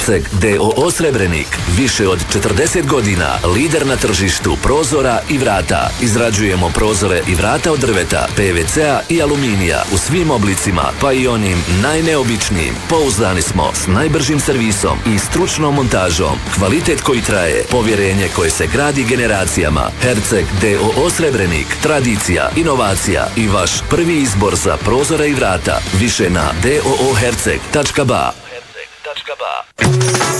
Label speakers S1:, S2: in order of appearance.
S1: Herceg DOO Srebrenik. Više od 40 godina lider na tržištu prozora i vrata. Izrađujemo prozore i vrata od drveta, PVC-a i aluminija u svim oblicima, pa i onim najneobičnijim. Pouzdani smo s najbržim servisom i stručnom montažom. Kvalitet koji traje, povjerenje koje se gradi generacijama. Herceg DOO Srebrenik. Tradicija, inovacija i vaš prvi izbor za prozore i vrata. Više na dooherceg.ba.